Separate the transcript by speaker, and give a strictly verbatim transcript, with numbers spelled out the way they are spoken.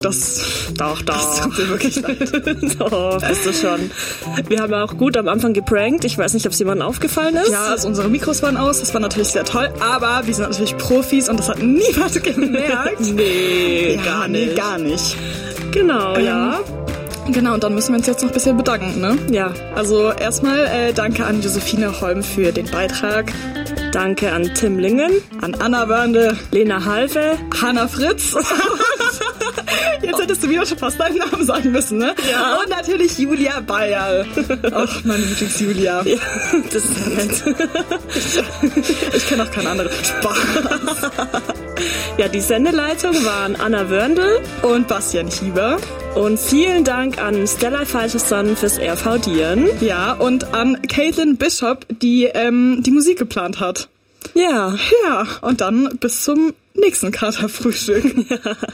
Speaker 1: Das,
Speaker 2: Doch, doch.
Speaker 1: das tut mir wirklich leid.
Speaker 2: Doch, bist du schon. Wir haben auch gut am Anfang geprankt. Ich weiß nicht, ob es jemandem aufgefallen ist.
Speaker 1: Ja, also unsere Mikros waren aus, das war natürlich sehr toll, aber wir sind natürlich Profis und das hat niemand gemerkt.
Speaker 2: Nee,
Speaker 1: ja,
Speaker 2: gar
Speaker 1: nee,
Speaker 2: nicht.
Speaker 1: gar nicht.
Speaker 2: Genau,
Speaker 1: Ähm,
Speaker 2: ja.
Speaker 1: Genau, und dann müssen wir uns jetzt noch ein bisschen bedanken, ne?
Speaker 2: Ja,
Speaker 1: Also erstmal äh, danke an Josephine Holm für den Beitrag,
Speaker 2: danke an Tim Lingen,
Speaker 1: an Anna Wörnde,
Speaker 2: Lena Halve,
Speaker 1: Hanna Fritz. Jetzt hättest du wieder schon fast deinen Namen sagen müssen, ne?
Speaker 2: Ja.
Speaker 1: Und natürlich Julia Bayer. Ach, meine Lieblings-Julia.
Speaker 2: ja, das ist ja nett.
Speaker 1: Ich kenne auch keine andere. Spaß.
Speaker 2: Ja, die Sendeleitung waren Anna Wörndl
Speaker 1: Und Bastian Hieber.
Speaker 2: und vielen Dank an Stella Falcherson fürs R V Dieren.
Speaker 1: Ja, und an Caitlin Bishop, die ähm, die Musik geplant hat.
Speaker 2: Ja.
Speaker 1: Ja, und dann bis zum nächsten Katerfrühstück.